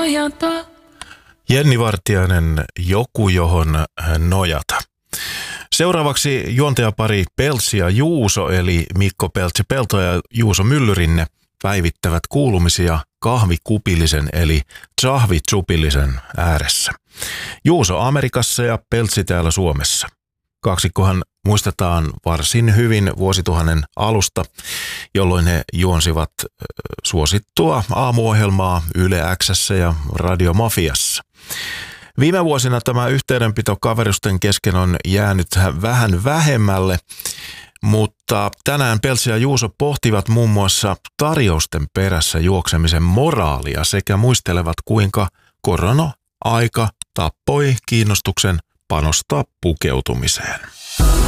nojata. Jenni Vartiainen, joku johon nojata. Seuraavaksi juontajapari Peltsi ja Juuso, eli Mikko Peltsi-Pelto ja Juuso Myllyrinne päivittävät kuulumisia kahvikupillisen eli tsahvitsupillisen ääressä. Juuso Amerikassa ja Peltsi täällä Suomessa. Kaksikkohan muistetaan varsin hyvin vuosituhannen alusta, jolloin he juonsivat suosittua aamuohjelmaa Yle X:ssä ja Radio Mafiassa. Viime vuosina tämä yhteydenpito kaverusten kesken on jäänyt vähän vähemmälle, mutta tänään Peltsi ja Juuso pohtivat muun muassa tarjousten perässä juoksemisen moraalia sekä muistelevat, kuinka korona-aika tappoi kiinnostuksen panostaa pukeutumiseen.